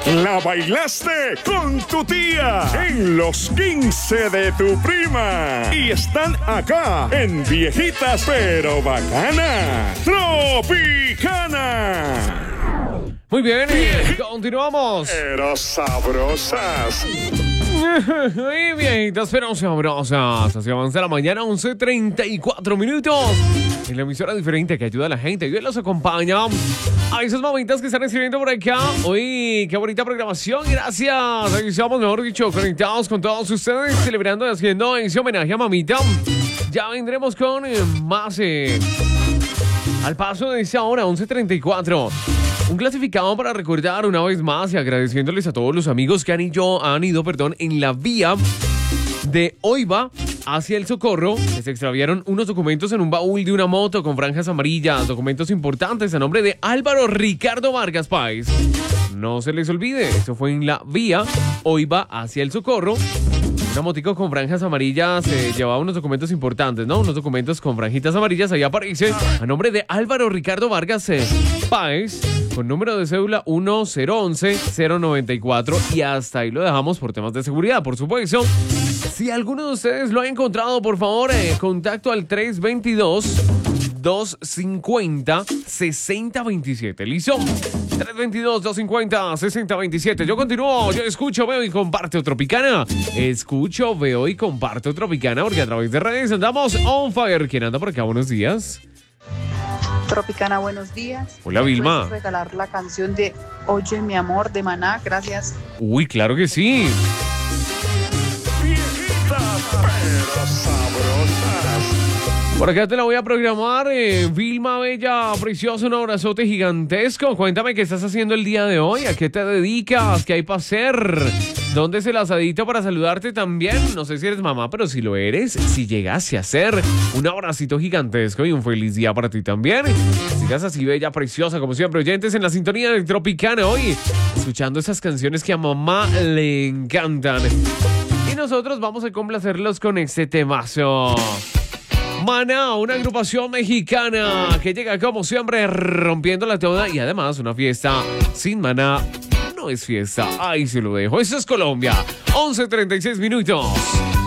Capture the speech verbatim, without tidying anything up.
La bailaste con tu tía en los quince de tu prima. Y están acá en Viejitas pero Bacana, Tropicana. Muy bien, continuamos. Pero sabrosas. Muy viejitas pero sabrosas. Así avanza la mañana, once treinta y cuatro minutos. En la emisora diferente que ayuda a la gente y hoy los acompaña a esos mamitas que están escribiendo por acá. Uy, qué bonita programación, gracias. Aquí estamos, mejor dicho, conectados con todos ustedes, celebrando y haciendo ese homenaje a mamita. Ya vendremos con eh, más eh, al paso de esa hora, once treinta y cuatro. Un clasificado para recordar una vez más y agradeciéndoles a todos los amigos que han ido, han ido perdón, en la vía de Oiva hacia El Socorro, que se extraviaron unos documentos en un baúl de una moto con franjas amarillas, documentos importantes a nombre de Álvaro Ricardo Vargas Páez. No se les olvide, esto fue en la vía Oiva hacia El Socorro. Una motico con franjas amarillas eh, llevaba unos documentos importantes, ¿no? Unos documentos con franjitas amarillas. Ahí aparece a nombre de Álvaro Ricardo Vargas eh, Páez, con número de cédula uno cero once cero noventa y cuatro. Y hasta ahí lo dejamos por temas de seguridad, por supuesto. Si alguno de ustedes lo ha encontrado, por favor, eh, contacto al tres dos dos, dos cinco cero, seis cero dos siete. ¿Listo? tres dos dos, dos cinco cero, seis cero dos siete. Yo continúo, yo escucho, veo y comparto Tropicana. Escucho, veo y comparto Tropicana porque a través de redes andamos on fire. ¿Quién anda por acá? Buenos días. Tropicana, buenos días. Hola, Vilma. ¿Puedes regalar la canción de Oye mi amor de Maná? Gracias. Uy, claro que sí. Viejitas pero sabrosas. Por acá te la voy a programar, eh, Vilma Bella, preciosa, un abrazote gigantesco. Cuéntame qué estás haciendo el día de hoy, a qué te dedicas, qué hay para hacer, dónde es el asadito para saludarte también. No sé si eres mamá, pero si lo eres, si llegase a ser, un abracito gigantesco y un feliz día para ti también. Sigas así bella, preciosa, como siempre, oyentes en la sintonía de Tropicana hoy, escuchando esas canciones que a mamá le encantan. Y nosotros vamos a complacerlos con este temazo. Maná, una agrupación mexicana que llega como siempre rompiendo la toda y además una fiesta sin Maná no es fiesta. Ahí se lo dejo. Eso es Colombia. once treinta y seis minutos.